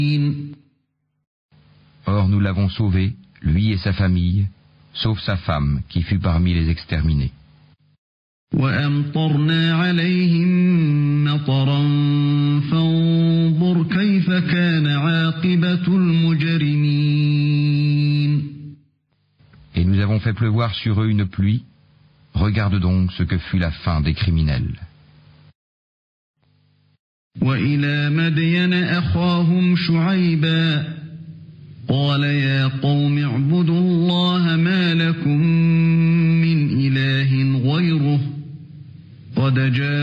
Or nous l'avons sauvé, lui et sa famille, sauf sa femme, qui fut parmi les exterminés. وأمطرنا عليهم مطرا فانظر كيف كان عاقبة المجرمين. Et nous avons fait pleuvoir sur eux une pluie. Regarde donc ce que fut la fin des criminels. وإلى مدين أخاهم شعيبا قال يا قوم اعبدوا الله ما لكم من إله غيره قد جاءكم